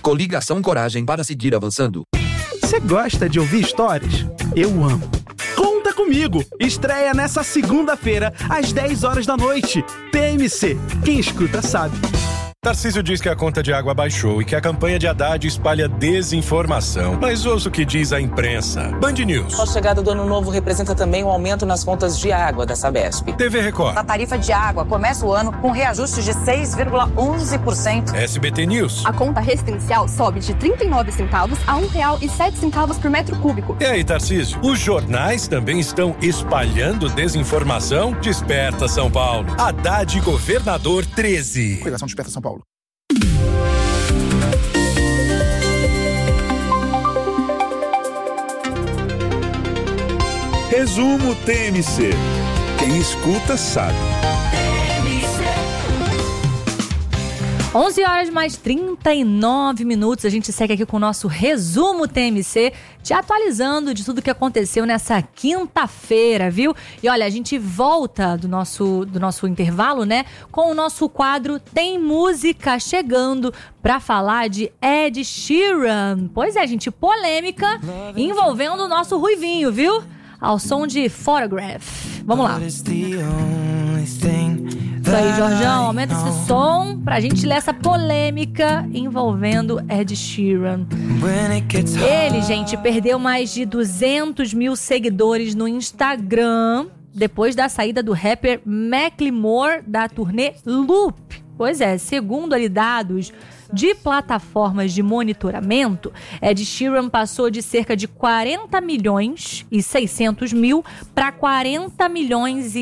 Coligação Coragem para seguir avançando. Você gosta de ouvir histórias? Eu amo. Conta comigo! Estreia nessa segunda-feira, às 10 horas da noite. TMC. Quem escuta sabe. Tarcísio diz que a conta de água baixou e que a campanha de Haddad espalha desinformação. Mas ouça o que diz a imprensa. Band News. A chegada do ano novo representa também um aumento nas contas de água da Sabesp. TV Record. A tarifa de água começa o ano com reajuste de 6,11%. SBT News. A conta residencial sobe de 39 centavos a R$1,07 por metro cúbico. E aí, Tarcísio? Os jornais também estão espalhando desinformação? Desperta, São Paulo. Haddad governador 13. Coligação Desperta São Paulo. Resumo TMC. Quem escuta sabe. 11 horas mais 39 minutos, a gente segue aqui com o nosso resumo TMC, te atualizando de tudo que aconteceu nessa quinta-feira, viu? E olha, a gente volta do nosso intervalo, né, com o nosso quadro Tem Música Chegando, pra falar de Ed Sheeran. Pois é, gente, polêmica envolvendo o nosso Ruivinho, viu? Ao som de Photograph. Vamos lá. Isso aí, Jorjão, aumenta esse som pra gente ler essa polêmica envolvendo Ed Sheeran. Ele, gente, perdeu mais de 200 mil seguidores no Instagram depois da saída do rapper Macklemore da turnê Loop. Pois é, segundo ali dados de plataformas de monitoramento, Ed Sheeran passou de cerca de 40 milhões e 600 mil para 40 milhões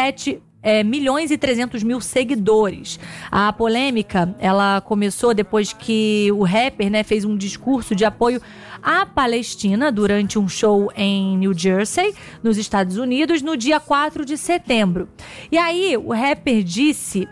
e 300 mil seguidores. A polêmica, ela começou depois que o rapper, né, fez um discurso de apoio à Palestina durante um show em New Jersey, nos Estados Unidos, no dia 4 de setembro. E aí, o rapper disse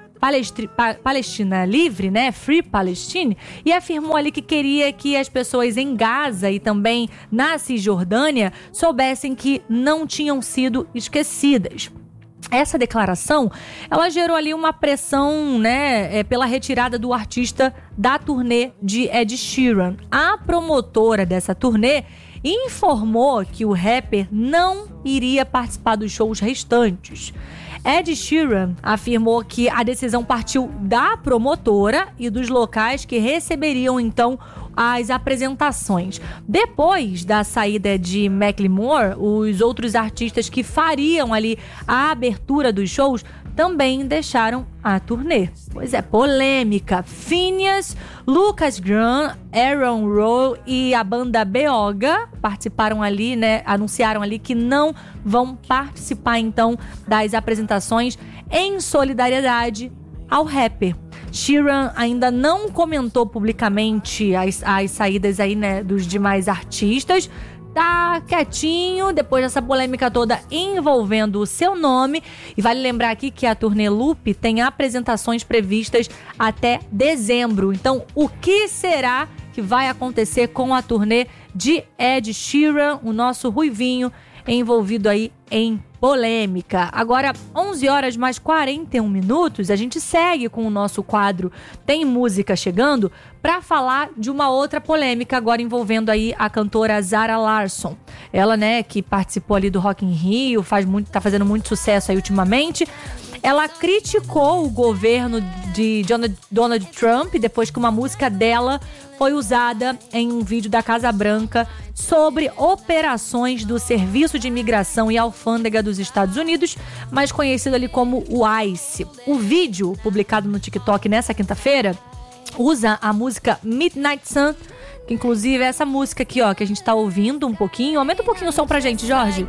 Palestina livre, né? Free Palestine, e afirmou ali que queria que as pessoas em Gaza e também na Cisjordânia soubessem que não tinham sido esquecidas. Essa declaração, ela gerou ali uma pressão, né, pela retirada do artista da turnê de Ed Sheeran. A promotora dessa turnê informou que o rapper não iria participar dos shows restantes. Ed Sheeran afirmou que a decisão partiu da promotora e dos locais que receberiam, então, as apresentações. Depois da saída de Macklemore, os outros artistas que fariam ali a abertura dos shows também deixaram a turnê. Pois é, polêmica. Finneas, Lucas Graham, Aaron Rowe e a banda Beoga participaram ali, né? Anunciaram ali que não vão participar, então, das apresentações em solidariedade ao rapper. Sheeran ainda não comentou publicamente as saídas aí, né, dos demais artistas. Tá quietinho depois dessa polêmica toda envolvendo o seu nome. E vale lembrar aqui que a turnê Loop tem apresentações previstas até dezembro. Então, o que será que vai acontecer com a turnê de Ed Sheeran, o nosso Ruivinho, envolvido aí em polêmica? Agora, 11 horas mais 41 minutos, a gente segue com o nosso quadro Tem Música Chegando para falar de uma outra polêmica agora envolvendo aí a cantora Zara Larsson. Ela, né, que participou ali do Rock in Rio, tá fazendo muito sucesso aí ultimamente. Ela criticou o governo de Donald Trump depois que uma música dela foi usada em um vídeo da Casa Branca sobre operações do Serviço de Imigração e Alfândega dos Estados Unidos, mais conhecido ali como o ICE. O vídeo, publicado no TikTok nessa quinta-feira, usa a música Midnight Sun, que inclusive é essa música aqui, ó, que a gente tá ouvindo um pouquinho. Aumenta um pouquinho o som pra gente, Jorge.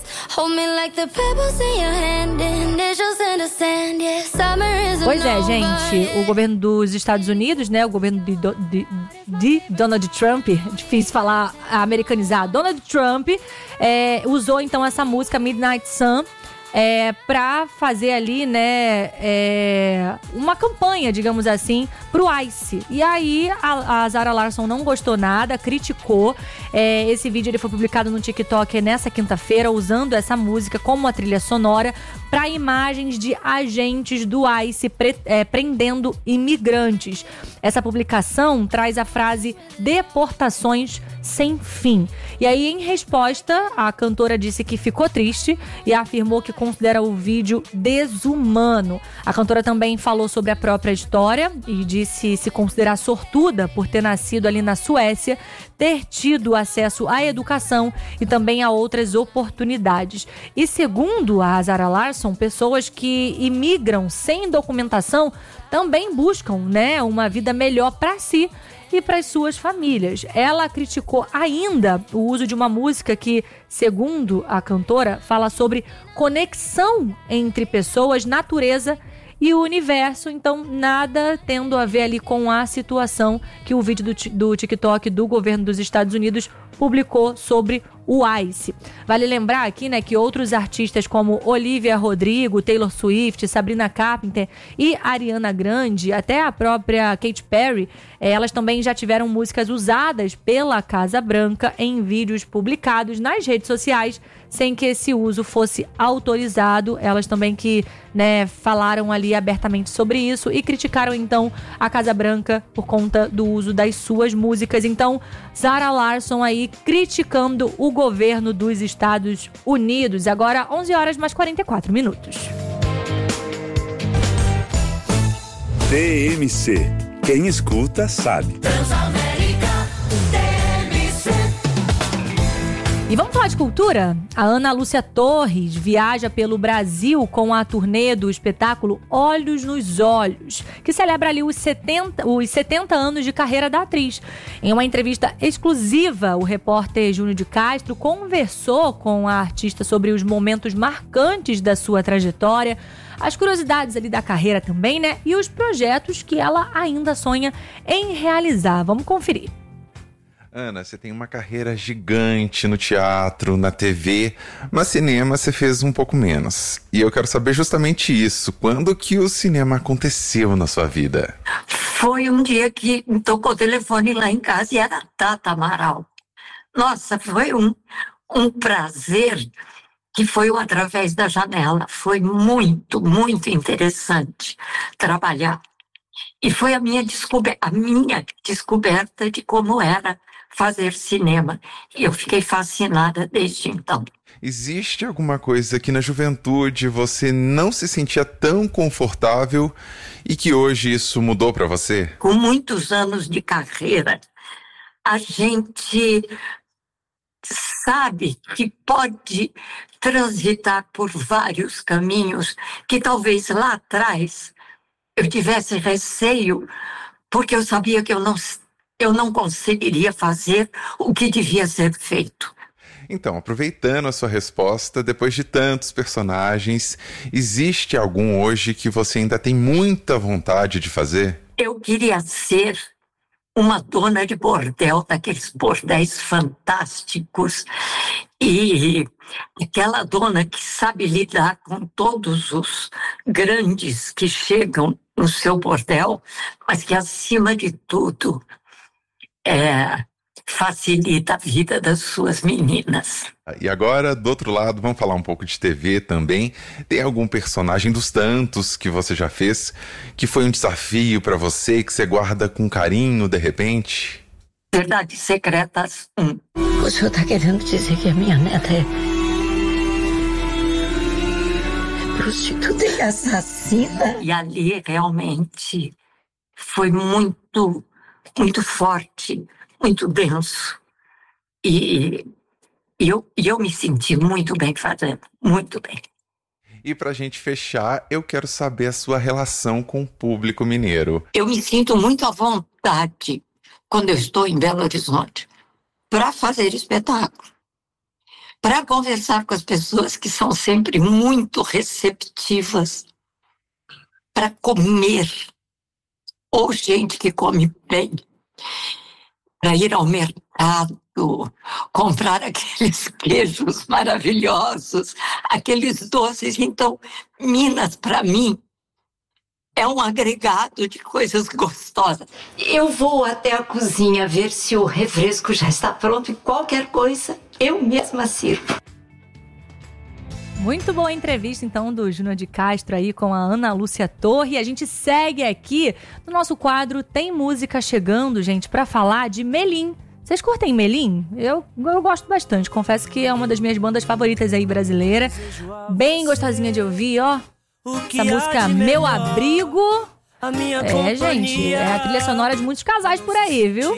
Pois é, gente, o governo dos Estados Unidos, né, o governo de Donald Trump, difícil falar, americanizar, Donald Trump, usou então essa música Midnight Sun para fazer ali, né, uma campanha, digamos assim, pro Ice. E aí a Zara Larsson não gostou nada, criticou. Esse vídeo ele foi publicado no TikTok nessa quinta-feira, usando essa música como a trilha sonora para imagens de agentes do ICE prendendo imigrantes. Essa publicação traz a frase "deportações sem fim". E aí, em resposta, a cantora disse que ficou triste e afirmou que considera o vídeo desumano. A cantora também falou sobre a própria história e disse se considerar sortuda por ter nascido ali na Suécia, ter tido acesso à educação e também a outras oportunidades. E segundo a Zara Larsson, pessoas que imigram sem documentação também buscam, né, uma vida melhor para si e para as suas famílias. Ela criticou ainda o uso de uma música que, segundo a cantora, fala sobre conexão entre pessoas, natureza e o universo, então nada tendo a ver ali com a situação que o vídeo do TikTok do governo dos Estados Unidos publicou sobre o ICE. Vale lembrar aqui, né, que outros artistas como Olivia Rodrigo, Taylor Swift, Sabrina Carpenter e Ariana Grande, até a própria Katy Perry, elas também já tiveram músicas usadas pela Casa Branca em vídeos publicados nas redes sociais sem que esse uso fosse autorizado. Elas também que, né, falaram ali abertamente sobre isso e criticaram então a Casa Branca por conta do uso das suas músicas. Então, Zara Larsson aí criticando o governo dos Estados Unidos. Agora 11 horas mais 44 minutos. TMC. Quem escuta sabe. E vamos falar de cultura? A Ana Lúcia Torres viaja pelo Brasil com a turnê do espetáculo Olhos nos Olhos, que celebra ali os 70 anos de carreira da atriz. Em uma entrevista exclusiva, o repórter Júnior de Castro conversou com a artista sobre os momentos marcantes da sua trajetória, as curiosidades ali da carreira também, né? E os projetos que ela ainda sonha em realizar. Vamos conferir. Ana, você tem uma carreira gigante no teatro, na TV, mas cinema você fez um pouco menos. E eu quero saber justamente isso. Quando que o cinema aconteceu na sua vida? Foi um dia que me tocou o telefone lá em casa e era a Tata Amaral. Nossa, foi um prazer que foi através da janela. Foi muito, muito interessante trabalhar. E foi a minha descoberta de como era fazer cinema. E eu fiquei fascinada desde então. Existe alguma coisa que na juventude você não se sentia tão confortável e que hoje isso mudou para você? Com muitos anos de carreira, a gente sabe que pode transitar por vários caminhos que talvez lá atrás eu tivesse receio, porque eu sabia que eu não conseguiria fazer o que devia ser feito. Então, aproveitando a sua resposta, depois de tantos personagens, existe algum hoje que você ainda tem muita vontade de fazer? Eu queria ser uma dona de bordel, daqueles bordéis fantásticos, e aquela dona que sabe lidar com todos os grandes que chegam no seu bordel, mas que, acima de tudo, facilita a vida das suas meninas. E agora, do outro lado, vamos falar um pouco de TV também. Tem algum personagem dos tantos que você já fez que foi um desafio para você e que você guarda com carinho de repente? Verdades Secretas 1. O senhor está querendo dizer que a minha neta é prostituta e assassina? E ali realmente foi muito, muito forte, muito denso. E eu me senti muito bem fazendo, muito bem. E pra gente fechar, eu quero saber a sua relação com o público mineiro. Eu me sinto muito à vontade quando eu estou em Belo Horizonte para fazer espetáculo, para conversar com as pessoas que são sempre muito receptivas, para comer, ou gente que come bem, para ir ao mercado, comprar aqueles queijos maravilhosos, aqueles doces. Então, Minas, para mim, é um agregado de coisas gostosas. Eu vou até a cozinha ver se o refresco já está pronto e qualquer coisa eu mesma sirvo. Muito boa entrevista, então, do Júnior de Castro aí com a Ana Lúcia Torre. A gente segue aqui no nosso quadro Tem Música Chegando, gente, para falar de Melim. Vocês curtem Melim? Eu gosto bastante. Confesso que é uma das minhas bandas favoritas aí brasileira. Bem gostosinha de ouvir, ó. Essa música Meu Abrigo. Gente, é a trilha sonora de muitos casais por aí, viu?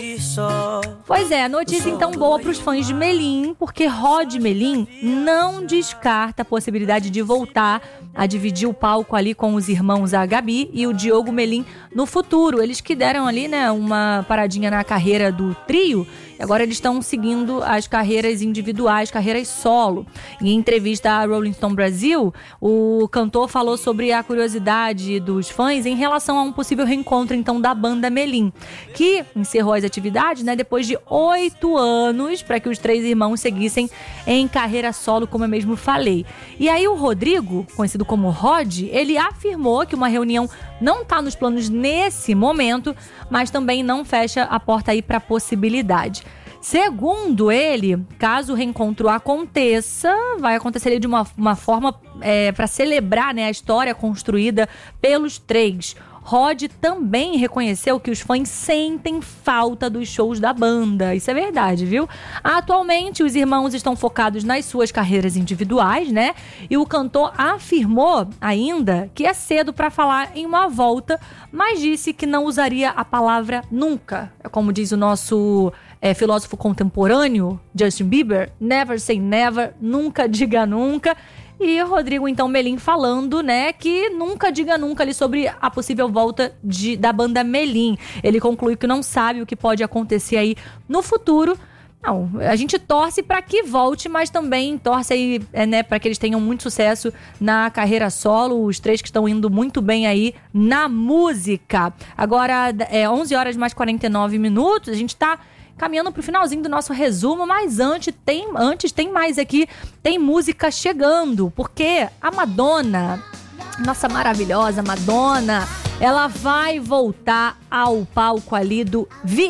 Pois é, notícia então boa pros fãs de Melim, porque Rod Melim não descarta a possibilidade de voltar a dividir o palco ali com os irmãos a Gabi e o Diogo Melim no futuro. Eles que deram ali, né, uma paradinha na carreira do trio, e agora eles estão seguindo as carreiras individuais, carreiras solo. Em entrevista à Rolling Stone Brasil, o cantor falou sobre a curiosidade dos fãs em relação a um possível reencontro, então, da banda Melim, que encerrou as atividades, né, depois de 8 anos, para que os 3 irmãos seguissem em carreira solo, como eu mesmo falei. E aí o Rodrigo, conhecido como Rod, ele afirmou que uma reunião não está nos planos nesse momento, mas também não fecha a porta aí para a possibilidade. Segundo ele, caso o reencontro aconteça, vai acontecer ali de uma forma para celebrar, né, a história construída pelos 3. Rod também reconheceu que os fãs sentem falta dos shows da banda. Isso é verdade, viu? Atualmente, os irmãos estão focados nas suas carreiras individuais, né? E o cantor afirmou ainda que é cedo para falar em uma volta, mas disse que não usaria a palavra nunca. É como diz o nosso filósofo contemporâneo, Justin Bieber, never say never, nunca diga nunca. E Rodrigo, então, Melim falando, né, que nunca diga nunca ali sobre a possível volta da banda Melim. Ele conclui que não sabe o que pode acontecer aí no futuro. Não, a gente torce para que volte, mas também torce aí, né, para que eles tenham muito sucesso na carreira solo, os 3 que estão indo muito bem aí na música. Agora, 11 horas mais 49 minutos, a gente tá caminhando pro finalzinho do nosso resumo, mas antes tem mais aqui, tem música chegando, porque a Madonna, nossa maravilhosa Madonna, ela vai voltar ao palco ali do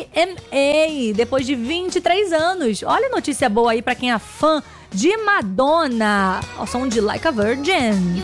VMA, depois de 23 anos. Olha a notícia boa aí pra quem é fã de Madonna, ao som de Like a Virgin.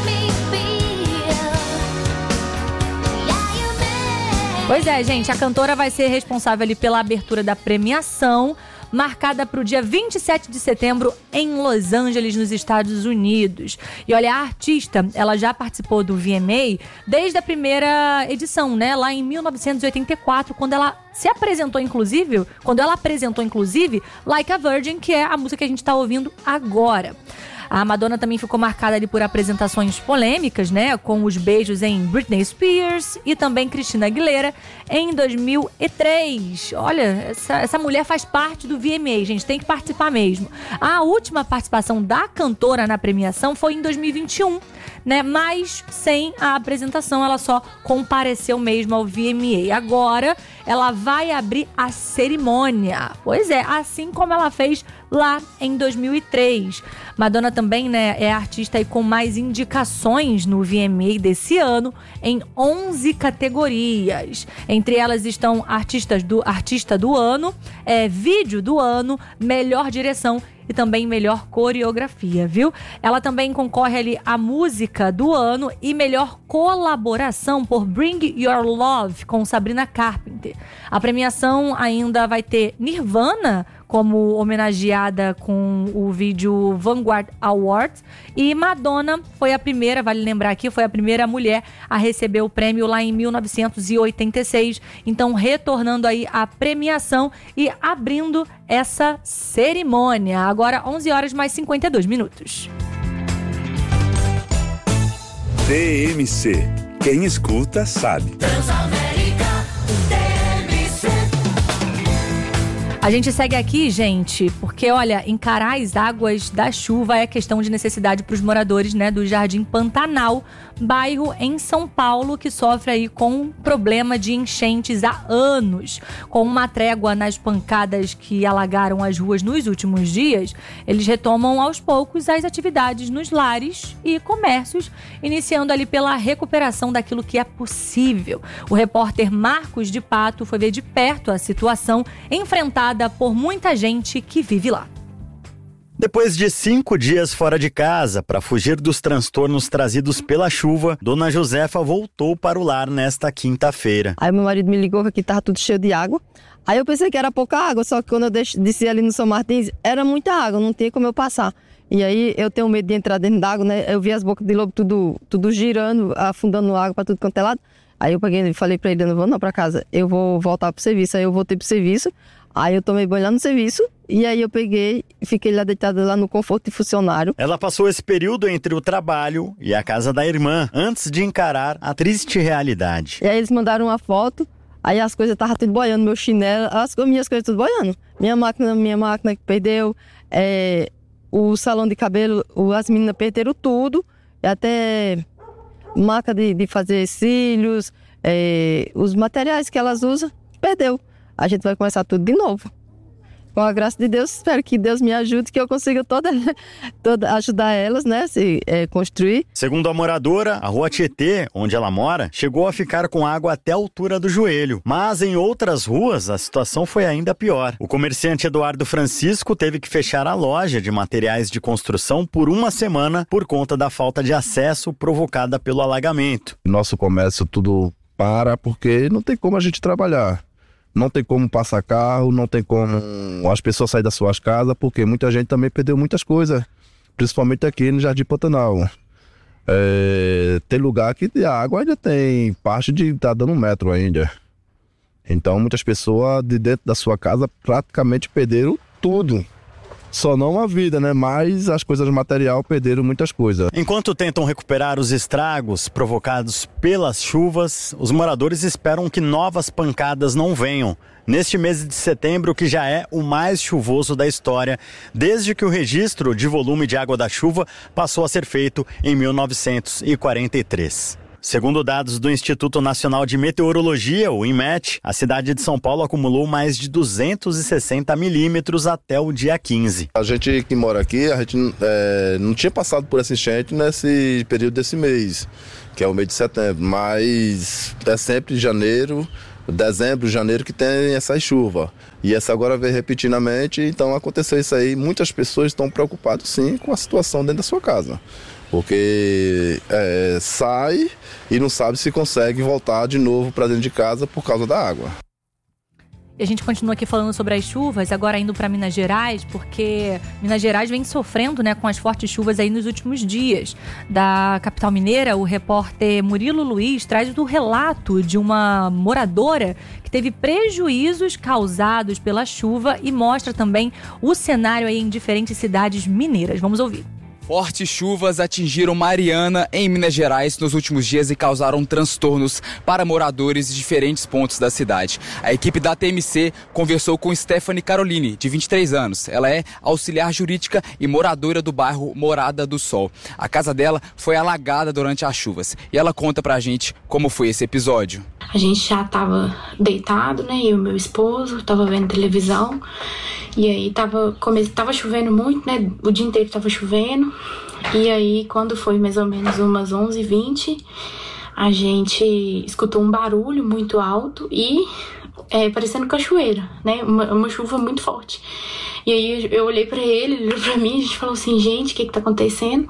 Pois é, gente, a cantora vai ser responsável ali pela abertura da premiação, marcada para o dia 27 de setembro em Los Angeles, nos Estados Unidos. E olha, a artista, ela já participou do VMA desde a primeira edição, né? Lá em 1984, quando ela apresentou, inclusive, Like a Virgin, que é a música que a gente está ouvindo agora. A Madonna também ficou marcada ali por apresentações polêmicas, né? Com os beijos em Britney Spears e também Christina Aguilera em 2003. Olha, essa mulher faz parte do VMA, gente, tem que participar mesmo. A última participação da cantora na premiação foi em 2021, né? Mas sem a apresentação, ela só compareceu mesmo ao VMA. Agora, ela vai abrir a cerimônia. Pois é, assim como ela fez lá em 2003. Madonna também, né, é a artista aí com mais indicações no VMA desse ano, em 11 categorias. Entre elas estão artista do ano, vídeo do ano, melhor direção e também melhor coreografia, viu? Ela também concorre ali a música do ano e melhor colaboração por Bring Your Love com Sabrina Carpenter. A premiação ainda vai ter Nirvana como homenageada com o vídeo Vanguard Awards, e Madonna foi a primeira, vale lembrar aqui, foi a primeira mulher a receber o prêmio lá em 1986, então retornando aí à premiação e abrindo essa cerimônia. Agora 11 horas mais 52 minutos. TMC. Quem escuta sabe. A gente segue aqui, gente, porque, olha, encarar as águas da chuva é questão de necessidade para os moradores, né, do Jardim Pantanal, bairro em São Paulo, que sofre aí com um problema de enchentes há anos. Com uma trégua nas pancadas que alagaram as ruas nos últimos dias, eles retomam aos poucos as atividades nos lares e comércios, iniciando ali pela recuperação daquilo que é possível. O repórter Marcos de Pato foi ver de perto a situação enfrentada por muita gente que vive lá. Depois de 5 dias fora de casa, para fugir dos transtornos trazidos pela chuva, Dona Josefa voltou para o lar nesta quinta-feira. Aí meu marido me ligou que aqui estava tudo cheio de água. Aí eu pensei que era pouca água, só que quando eu desci ali no São Martins, era muita água, não tinha como eu passar. E aí eu tenho medo de entrar dentro d'água, né? Eu vi as bocas de lobo tudo girando, afundando água para tudo quanto é lado. Aí eu peguei e falei para ele, eu não vou não para casa, eu vou voltar pro serviço. Aí eu voltei pro serviço. Aí eu tomei banho lá no serviço e aí eu peguei e fiquei lá deitada lá no conforto de funcionário. Ela passou esse período entre o trabalho e a casa da irmã, antes de encarar a triste realidade. E aí eles mandaram uma foto, aí as coisas estavam tudo boiando, meu chinelo, as minhas coisas tudo boiando. Minha máquina que perdeu, o salão de cabelo, as meninas perderam tudo, até marca de fazer cílios, os materiais que elas usam, perdeu. A gente vai começar tudo de novo. Com a graça de Deus, espero que Deus me ajude, que eu consiga toda ajudar elas, né, construir. Segundo a moradora, a rua Tietê, onde ela mora, chegou a ficar com água até a altura do joelho. Mas em outras ruas, a situação foi ainda pior. O comerciante Eduardo Francisco teve que fechar a loja de materiais de construção por uma semana por conta da falta de acesso provocada pelo alagamento. Nosso comércio tudo para porque não tem como a gente trabalhar. Não tem como passar carro, não tem como as pessoas saírem das suas casas, porque muita gente também perdeu muitas coisas, principalmente aqui no Jardim Pantanal. Tem lugar que a água ainda tem parte de estar dando 1 metro ainda. Então muitas pessoas de dentro da sua casa praticamente perderam tudo. Só não a vida, né? Mas as coisas do material perderam muitas coisas. Enquanto tentam recuperar os estragos provocados pelas chuvas, os moradores esperam que novas pancadas não venham. Neste mês de setembro, que já é o mais chuvoso da história, desde que o registro de volume de água da chuva passou a ser feito em 1943. Segundo dados do Instituto Nacional de Meteorologia, o INMET, a cidade de São Paulo acumulou mais de 260 milímetros até o dia 15. A gente que mora aqui, a gente não tinha passado por essa enchente nesse período desse mês, que é o mês de setembro, mas é sempre janeiro, dezembro, janeiro que tem essa chuva. E essa agora veio repetidamente, então aconteceu isso aí. Muitas pessoas estão preocupadas sim com a situação dentro da sua casa. Porque sai e não sabe se consegue voltar de novo para dentro de casa por causa da água. E a gente continua aqui falando sobre as chuvas, agora indo para Minas Gerais, porque Minas Gerais vem sofrendo, né, com as fortes chuvas aí nos últimos dias. Da capital mineira, o repórter Murilo Luiz traz o relato de uma moradora que teve prejuízos causados pela chuva e mostra também o cenário aí em diferentes cidades mineiras. Vamos ouvir. Fortes chuvas atingiram Mariana, em Minas Gerais, nos últimos dias e causaram transtornos para moradores de diferentes pontos da cidade. A equipe da TMC conversou com Stephanie Caroline, de 23 anos. Ela é auxiliar jurídica e moradora do bairro Morada do Sol. A casa dela foi alagada durante as chuvas e ela conta pra gente como foi esse episódio. A gente já tava deitado, né, e o meu esposo tava vendo televisão. E aí tava chovendo muito, né? O dia inteiro tava chovendo. E aí, quando foi mais ou menos umas 11h20, a gente escutou um barulho muito alto e parecendo cachoeira, né? Uma chuva muito forte. E aí eu olhei pra ele olhou pra mim, a gente falou assim, gente, o que tá acontecendo?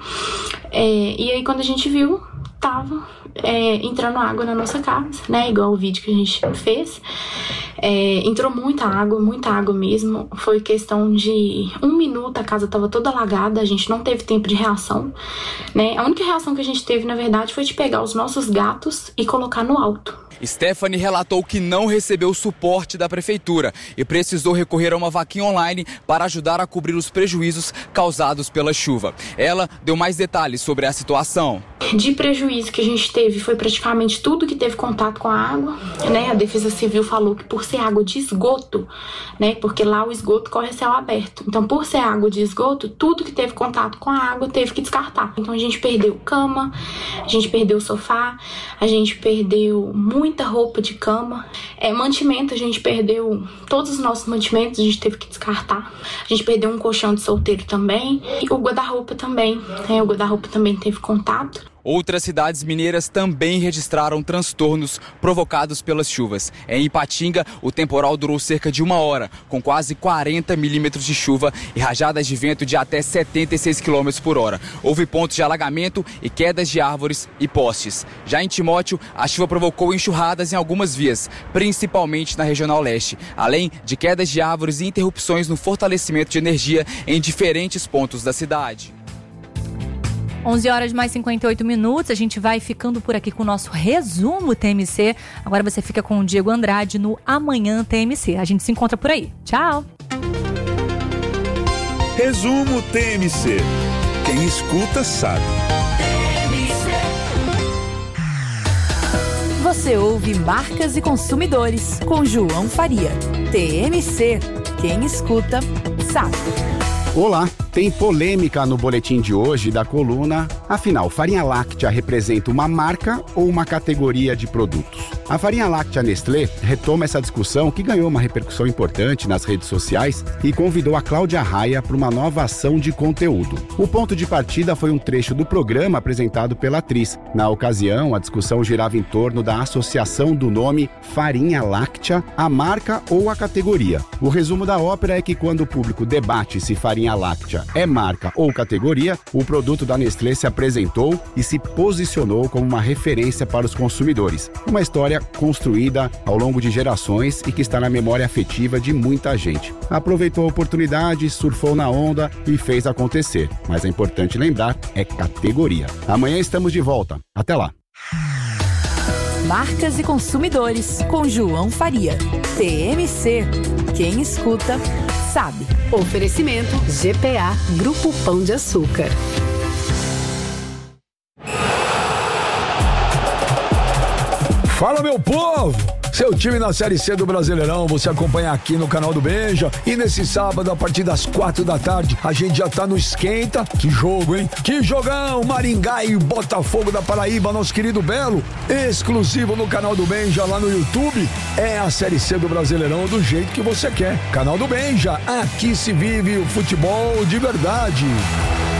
E aí quando a gente viu, tava entrando água na nossa casa, né? Igual o vídeo que a gente fez. Entrou muita água mesmo. Foi questão de 1 minuto, a casa estava toda alagada, a gente não teve tempo de reação, né? A única reação que a gente teve, na verdade, foi de pegar os nossos gatos e colocar no alto. Stephanie relatou que não recebeu suporte da prefeitura e precisou recorrer a uma vaquinha online para ajudar a cobrir os prejuízos causados pela chuva. Ela deu mais detalhes sobre a situação. De prejuízo que a gente teve foi praticamente tudo que teve contato com a água, né? A Defesa Civil falou que por ser água de esgoto, né? Porque lá o esgoto corre a céu aberto. Então, por ser água de esgoto, tudo que teve contato com a água teve que descartar. Então, a gente perdeu cama, a gente perdeu sofá, a gente perdeu muita roupa de cama. Mantimento, a gente perdeu todos os nossos mantimentos, a gente teve que descartar. A gente perdeu um colchão de solteiro também e o guarda-roupa também, né? O guarda-roupa também teve contato. Outras cidades mineiras também registraram transtornos provocados pelas chuvas. Em Ipatinga, o temporal durou cerca de 1 hora, com quase 40 milímetros de chuva e rajadas de vento de até 76 km por hora. Houve pontos de alagamento e quedas de árvores e postes. Já em Timóteo, a chuva provocou enxurradas em algumas vias, principalmente na Regional Leste, além de quedas de árvores e interrupções no fortalecimento de energia em diferentes pontos da cidade. 11 horas mais 58 minutos, a gente vai ficando por aqui com o nosso resumo TMC. Agora você fica com o Diego Andrade no Amanhã TMC. A gente se encontra por aí. Tchau! Resumo TMC. Quem escuta sabe. Você ouve Marcas e Consumidores com João Faria. TMC. Quem escuta sabe. Olá, tem polêmica no boletim de hoje da coluna. Afinal, farinha láctea representa uma marca ou uma categoria de produtos? A farinha láctea Nestlé retoma essa discussão que ganhou uma repercussão importante nas redes sociais e convidou a Cláudia Raia para uma nova ação de conteúdo. O ponto de partida foi um trecho do programa apresentado pela atriz. Na ocasião, a discussão girava em torno da associação do nome farinha láctea à marca ou à categoria. O resumo da ópera é que quando o público debate se farinha láctea é marca ou categoria, o produto da Nestlé se apresentou e se posicionou como uma referência para os consumidores. Uma história construída ao longo de gerações e que está na memória afetiva de muita gente. Aproveitou a oportunidade, surfou na onda e fez acontecer. Mas é importante lembrar, é categoria. Amanhã estamos de volta. Até lá. Marcas e Consumidores com João Faria. TMC. Quem escuta sabe. Oferecimento GPA Grupo Pão de Açúcar. Fala, meu povo! Seu time na Série C do Brasileirão, você acompanha aqui no canal do Benja. E nesse sábado, a partir das 4 da tarde, a gente já tá no Esquenta. Que jogo, hein? Que jogão! Maringá e Botafogo da Paraíba, nosso querido Belo. Exclusivo no canal do Benja, lá no YouTube. É a Série C do Brasileirão do jeito que você quer. Canal do Benja, aqui se vive o futebol de verdade.